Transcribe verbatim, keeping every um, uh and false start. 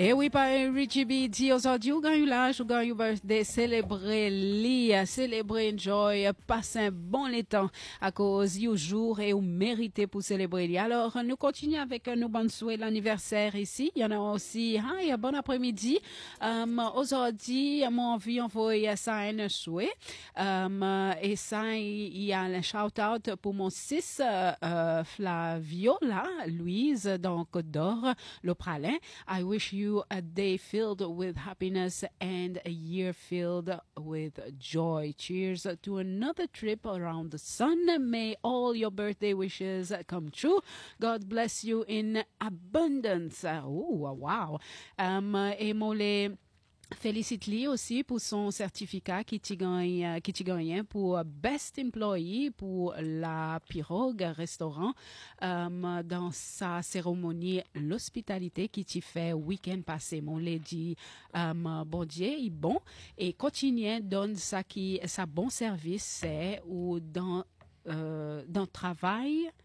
Et oui, par Richie B. dit aujourd'hui, vous gagnez l'âge, vous gagnez birthday, célébrer li, célébrer enjoy, passer un bon temps à cause du jour et vous méritez pour célébrer li. Alors, nous continuons avec nos bonnes souhaits l'anniversaire ici. Il y en a aussi, hein, bon après-midi. Um, aujourd'hui, mon envie envoyer ça un souhait. Um, et ça, il y a un shout-out pour mon six, euh, Flavio, là, Louise, dans Côte d'Or, le pralin. I wish you a day filled with happiness and a year filled with joy. Cheers to another trip around the sun. May all your birthday wishes come true. God bless you in abundance. Oh, wow. Um, et mon les félicite lui aussi pour son certificat qui t'y gagne, qui t'y gagne pour Best Employee pour la Pirogue restaurant um, dans sa cérémonie l'hospitalité qui t'y fait week-end passé. Mon lady um, bon Dieu est bon et continue donne ça qui sa bon service c'est ou dans Euh, dans le travail